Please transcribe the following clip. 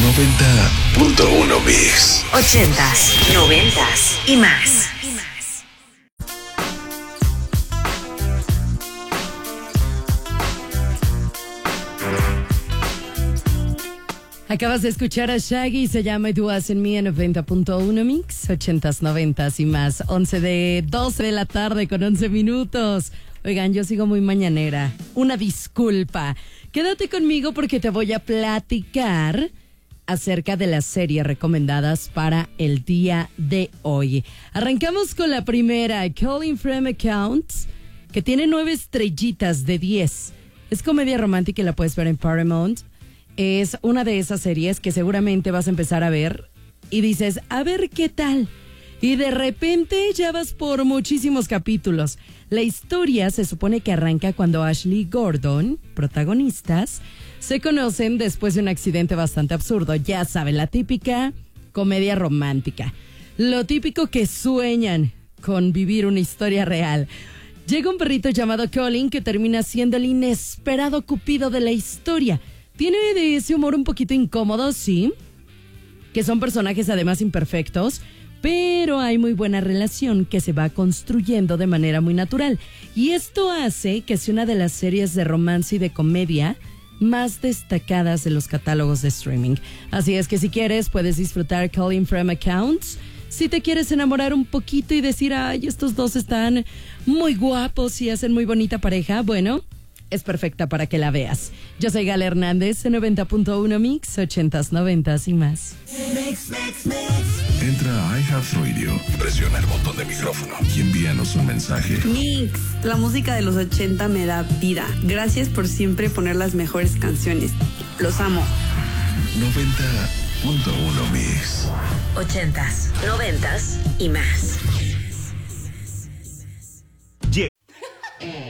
90.1 Mix. 80s, 90s y más. Acabas de escuchar a Shaggy, se llama You As In Me en 90.1 Mix, 80s, 90s y más. 12 de la tarde con 11 minutos. Oigan, yo sigo muy mañanera. Una disculpa. Quédate conmigo porque te voy a platicar acerca de las series recomendadas para el día de hoy. Arrancamos con la primera, Calling From Accounts, que tiene 9 estrellitas de 10. Es comedia romántica y la puedes ver en Paramount. Es una de esas series que seguramente vas a empezar a ver y dices, a ver qué tal. Y de repente ya vas por muchísimos capítulos. La historia se supone que arranca cuando Ashley Gordon, protagonistas, se conocen después de un accidente bastante absurdo. Ya saben, la típica comedia romántica. Lo típico que sueñan con vivir una historia real. Llega un perrito llamado Colin que termina siendo el inesperado cupido de la historia. Tiene de ese humor un poquito incómodo, sí, que son personajes además imperfectos, pero hay muy buena relación que se va construyendo de manera muy natural. Y esto hace que sea una de las series de romance y de comedia más destacadas de los catálogos de streaming. Así es que si quieres, puedes disfrutar Calling From Accounts. Si te quieres enamorar un poquito y decir, ay, estos dos están muy guapos y hacen muy bonita pareja, bueno, es perfecta para que la veas. Yo soy Gala Hernández, en 90.1 Mix, 80s, 90s y más. Entra a iHeartRadio, presiona el botón de micrófono y envíanos un mensaje. Mix, la música de los 80 me da vida. Gracias por siempre poner las mejores canciones. Los amo. 90.1 Mix. 80s, 90s y más.